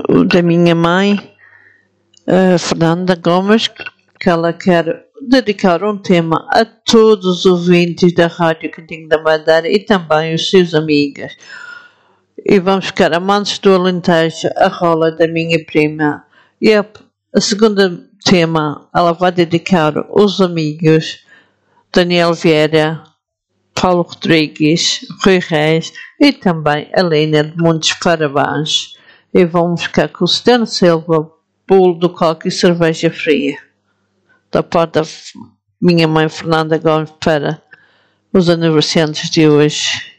da minha mãe, Fernanda Gomes, que ela quer dedicar um tema a todos os ouvintes da Rádio Cantinho da Madeira e também os seus amigos. E vamos ficar amantes do Alentejo, a rola da minha prima. E a segunda tema ela vai dedicar aos amigos Daniel Vieira, Paulo Rodrigues, Rui Reis e também a Helena de muitos parabéns. E vamos ficar com o Steno Silva, bolo do coque e cerveja fria. Da parte da minha mãe Fernanda Gomes para os aniversariantes de hoje.